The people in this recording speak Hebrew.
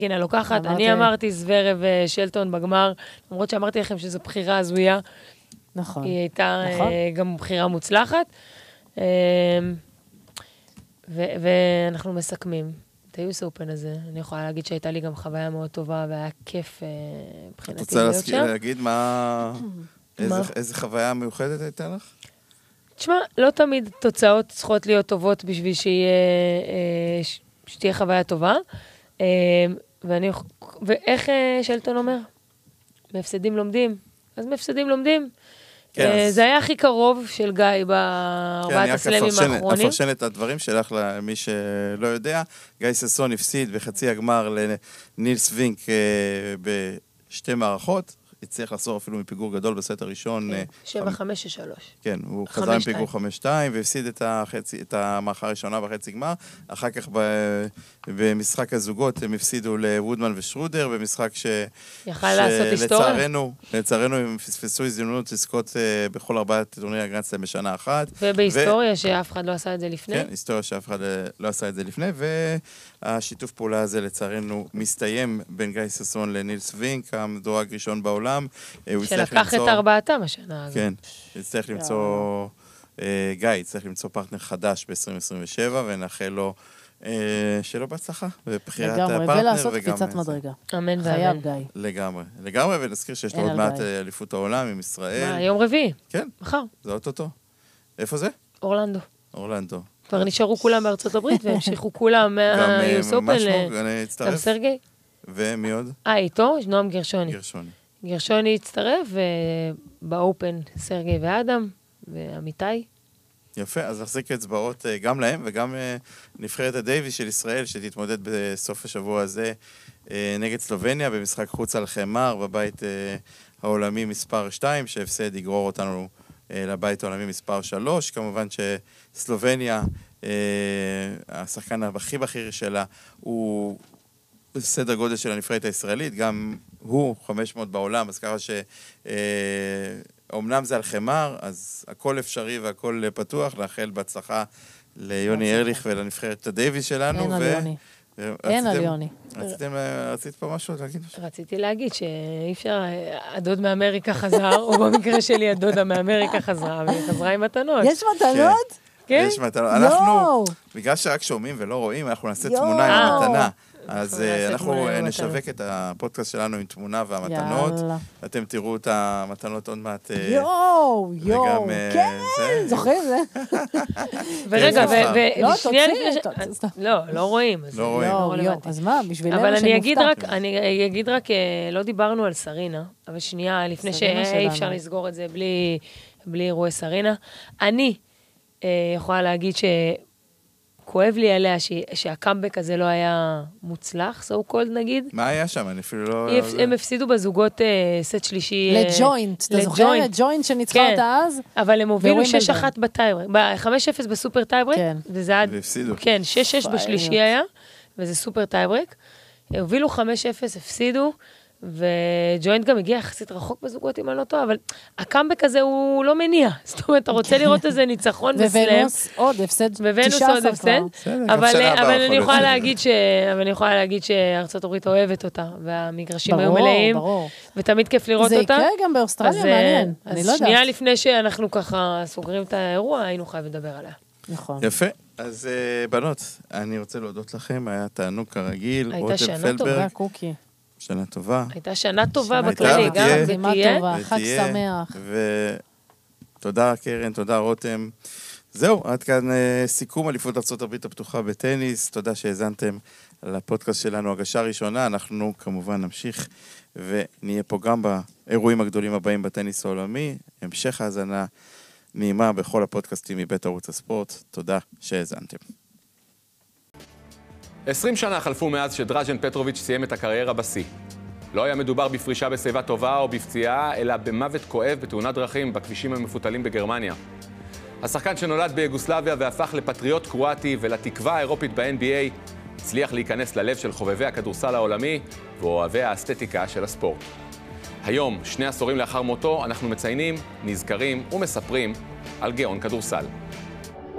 הנה, לוקחת, אני אמרתי זוורב ושלטון בגמר, למרות שאמרתי לכם שזו בחירה הזויה. נכון. היא הייתה גם בחירה מוצלחת. ואנחנו מסכמים את היוס אופן הזה. אני יכולה להגיד שהייתה לי גם חוויה מאוד טובה, והיה כיף מבחינתי. את רוצה להגיד איזה חוויה מיוחדת הייתה לך? תשמע, לא תמיד תוצאות צריכות להיות טובות בשביל שתהיה חוויה טובה. ואיך שלטון אומר? מהפסדים לומדים. אז מהפסדים לומדים. זה היה הכי קרוב של גיא בארבעת הסלמים האחרונים. אפרשן את הדברים שלך למי שלא יודע. גיא ססון הפסיד בחצי הגמר לנילס וינק בשתי מערכות. הצליח לחזור אפילו מפיגור גדול בסט הראשון. 7-5-3. כן, הוא חזר עם פיגור 5-2 והפסיד את המערכה הראשונה בחצי גמר. אחר כך במשחק הזוגות הם הפסידו לוודמן ושרודר, במשחק שלצערנו הם פספסו הזדמנות לזכות בכל 4 טורנירי הגרנד סלאם בשנה אחת. ובהיסטוריה שאף אחד לא עשה את זה לפני. כן, היסטוריה שאף אחד לא עשה את זה לפני, והשיתוף פעולה הזה לצערנו מסתיים בין גיא ססון לנילס וינק, המדורג ראשון בעולם. שלקח את 4 השנה. כן, יצטרך למצוא, גיא יצטרך למצוא פרטנר חדש ב-2027, ונאחל לו שלא בהצלחה בבחירת הפרטנר. ולעשות קפיצת מדרגה. אמן ואמן. לגמרי, ונזכיר שיש לו עוד מעט אליפות העולם עם ישראל. יום רביעי. כן. מחר. זה אוטוטו. איפה זה? אורלנדו. כבר נשארו כולם בארצות הברית, והמשיכו כולם מהיוס אופן גם סרגי. ומי עוד? איתו, נועם גרשוני הצטרף, ובאופן סרגי ואדם, ועמיתי. יפה, אז נחזיק אצבעות גם להם, וגם נבחרת הדייביס של ישראל, שתתמודד בסוף השבוע הזה נגד סלובניה, במשחק חוץ על חמר, בבית העולמי מספר 2, שהפסד יגרור אותנו לבית העולמי מספר 3. כמובן שסלובניה, השחקן הכי בכיר שלה, הוא בסדר גודל של הנבחרת הישראלית, גם הוא 500 בעולם, אז ככה שאומנם זה על חמר, אז הכל אפשרי והכל פתוח, לאחל בהצלחה ליוני ארליך ולנבחרת הדייביס שלנו. אין על יוני. רצית פה משהו להגיד? רציתי להגיד שאי אפשר, הדוד מאמריקה חזר, או במקרה שלי הדודה מאמריקה חזרה, והיא חזרה עם מתנות. יש מתנות? כן. יש מתנות. אנחנו, בגלל שרק שומעים ולא רואים, אנחנו נעשה תמונה עם המתנה. אז אנחנו נשווק את הפודקאסט שלנו עם תמונה והמתנות. אתם תראו את המתנות עוד מעט. יואו, כן, זוכרים זה? ורגע, ושנייה לפני לא רואים. אז מה, בשבילנו אבל אני אגיד רק, לא דיברנו על סרינה, אבל שנייה, לפני שאי אפשר לסגור את זה בלי אירועי סרינה. אני יכולה להגיד כואב לי עליה שהקאמבק הזה לא היה מוצלח, so called נגיד. מה היה שם? אני אפילו לא... הם הפסידו בזוגות סט שלישי... לג'וינט, אתה זוכר? לג'וינט שניצחה אותה אז? אבל הם הובילו 6-1 בטייברק, 5-0 בסופר טייברק, וזה היה... והפסידו. כן, 6-6 בשלישי היה, וזה סופר טייברק. הובילו 5-0, הפסידו, וג'וינט גם הגיע יחסית רחוק בזוגות, אם אני לא טועה, אבל הקאמבק הזה הוא לא מניע. זאת אומרת, אתה רוצה לראות איזה ניצחון בסלם. וונוס עוד הפסד, 19 כבר. אבל אני יכולה להגיד שארצות הברית אוהבת אותה, והמגרשים היו מלאים, ותמיד כיף לראות אותה. זה יקרה גם באוסטרליה, מעניין. אז שנייה לפני שאנחנו ככה סוגרים את האירוע, היינו חייבים לדבר עליה. נכון. יפה. אז בנות, אני רוצה להודות לכם, היה תענוג כרגיל. הייתה שנה טובה, קוקי. שנה טובה. הייתה שנה טובה בכללי, גם ותהיה. חג שמח. ותודה קרן, תודה רותם. זהו, עד כאן סיכום אליפות ארצות הברית הפתוחה בטניס. תודה שהאזנתם לפודקאסט שלנו, הגשה ראשונה. אנחנו כמובן נמשיך ונהיה פה גם באירועים הגדולים הבאים בטניס העולמי. המשך האזנה נעימה בכל הפודקאסטים מבית ערוץ הספורט. תודה שהאזנתם. 20 שנה חלפו מאז שדראז'ן פטרוביץ' סיים את הקריירה בשיא. לא היה מדובר בפרישה בשיבה טובה או בפציעה, אלא במוות כואב בתאונת דרכים בכבישים המפותלים בגרמניה. השחקן שנולד ביוגוסלביה והפך לפטריוט קרואטי ולתקווה האירופית ב-NBA, הצליח להיכנס ללב של חובבי הכדורסל העולמי ואוהבי האסתטיקה של הספורט. היום, 2 עשורים לאחר מותו, אנחנו מציינים, נזכרים ומספרים על גאון כדורסל.